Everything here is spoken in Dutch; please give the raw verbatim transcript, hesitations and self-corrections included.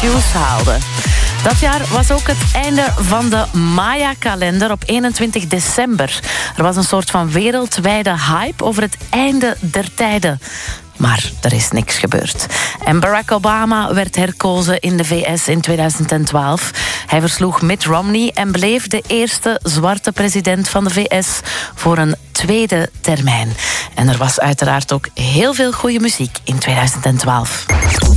Hughes haalde. Dat jaar was ook het einde van de Maya-kalender op eenentwintig december. Er was een soort van wereldwijde hype over het einde der tijden. Maar er is niks gebeurd. En Barack Obama werd herkozen in de V S in tweeduizend twaalf. Hij versloeg Mitt Romney en bleef de eerste zwarte president van de V S voor een tweede termijn. En er was uiteraard ook heel veel goede muziek in tweeduizend twaalf.